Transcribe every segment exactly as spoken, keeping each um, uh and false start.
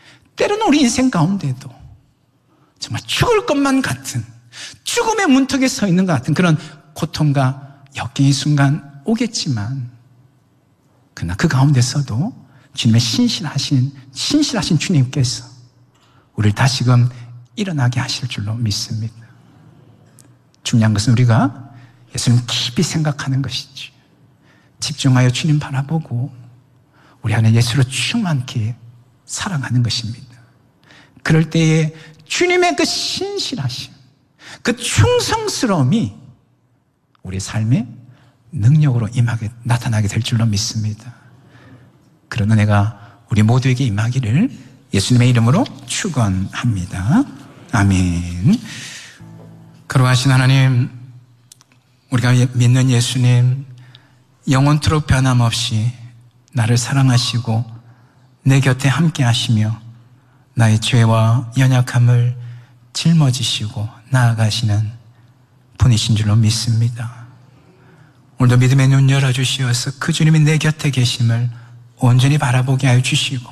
때로는 우리 인생 가운데도 정말 죽을 것만 같은, 죽음의 문턱에 서 있는 것 같은 그런 고통과 역경의 순간 오겠지만, 그러나 그 가운데서도 주님의 신실하신, 신실하신 주님께서 우리를 다시금 일어나게 하실 줄로 믿습니다. 중요한 것은 우리가 예수님 깊이 생각하는 것이지, 집중하여 주님 바라보고 우리 안에 예수로 충만케 살아가는 것입니다. 그럴 때에 주님의 그 신실하심, 그 충성스러움이 우리 삶의 능력으로 임하게, 나타나게 될 줄로 믿습니다. 그런 은혜가 우리 모두에게 임하기를 예수님의 이름으로 축원합니다. 아멘. 거룩하신 하나님, 우리가 믿는 예수님, 영원토록 변함없이 나를 사랑하시고 내 곁에 함께 하시며 나의 죄와 연약함을 짊어지시고 나아가시는 분이신 줄로 믿습니다. 오늘도 믿음의 눈 열어주시어서 그 주님이 내 곁에 계심을 온전히 바라보게 하여 주시고,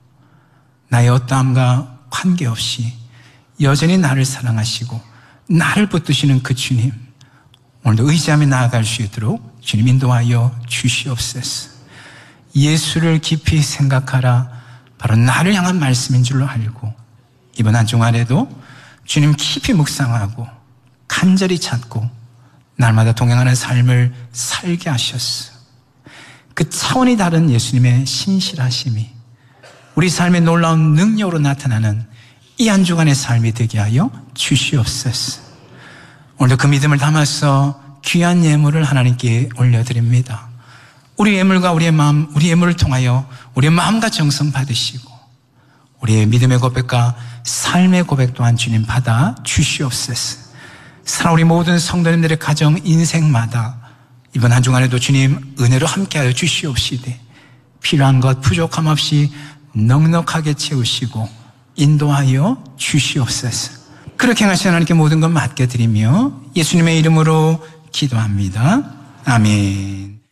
나의 어떠함과 관계없이 여전히 나를 사랑하시고 나를 붙드시는 그 주님, 오늘도 의지하며 나아갈 수 있도록 주님 인도하여 주시옵소서. 예수를 깊이 생각하라, 바로 나를 향한 말씀인 줄로 알고 이번 한 주간에도 주님 깊이 묵상하고 간절히 찾고 날마다 동행하는 삶을 살게 하셨어. 그 차원이 다른 예수님의 신실하심이 우리 삶의 놀라운 능력으로 나타나는 이 한 주간의 삶이 되게 하여 주시옵소서. 오늘도 그 믿음을 담아서 귀한 예물을 하나님께 올려드립니다. 우리 예물과 우리의 마음, 우리 예물을 통하여 우리의 마음과 정성 받으시고 우리의 믿음의 고백과 삶의 고백 또한 주님 받아 주시옵소서. 사랑 우리 모든 성도님들의 가정 인생마다 이번 한 주간에도 주님 은혜로 함께하여 주시옵시되 필요한 것 부족함 없이 넉넉하게 채우시고 인도하여 주시옵소서. 그렇게 하시는 하나님께 모든 것 맡겨드리며 예수님의 이름으로 기도합니다. 아멘.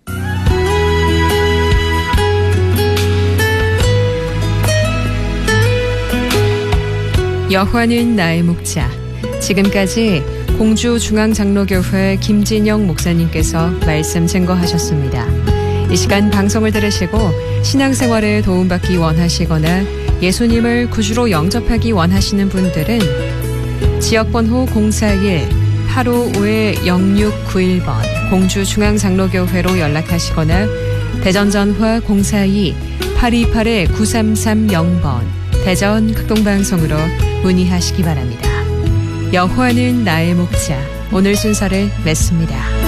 여호와는 나의 목자. 지금까지 공주중앙장로교회 김진영 목사님께서 말씀 증거하셨습니다. 이 시간 방송을 들으시고 신앙생활에 도움받기 원하시거나 예수님을 구주로 영접하기 원하시는 분들은 지역번호 공사일 팔오오 영육구일 번 공주중앙장로교회로 연락하시거나 대전전화 공사이 팔이팔 구삼삼영 번 대전 극동방송으로 문의하시기 바랍니다. 여호와는 나의 목자, 오늘 순서를 맺습니다.